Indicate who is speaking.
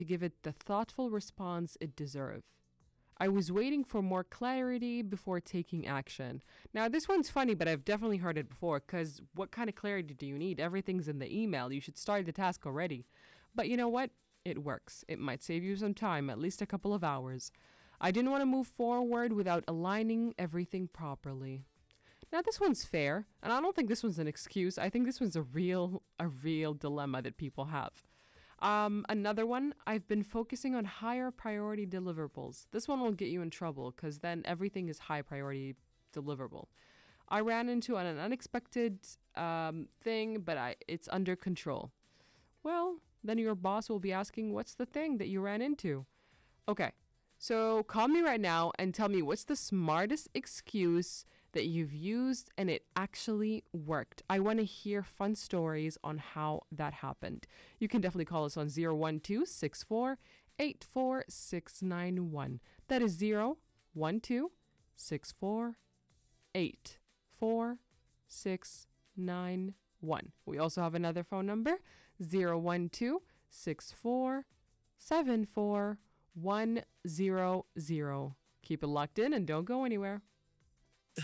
Speaker 1: to give it the thoughtful response it deserves. I was waiting for more clarity before taking action. Now, this one's funny, but I've definitely heard it before because what kind of clarity do you need? Everything's in the email. You should start the task already. But you know what? It works. It might save you some time, at least a couple of hours. I didn't want to move forward without aligning everything properly. Now, this one's fair, and I don't think this one's an excuse. I think this one's a real dilemma that people have. Another one, I've been focusing on higher priority deliverables. This one will get you in trouble because then everything is high priority deliverable. I ran into an unexpected thing, but it's under control. Well, then your boss will be asking, what's the thing that you ran into? Okay, so call me right now and tell me what's the smartest excuse that you've used and it actually worked. I want to hear fun stories on how that happened. You can definitely call us on 012-64-84691. That is 012-64-84691. We also have another phone number, 012-64-74-100. Keep it locked in and don't go anywhere.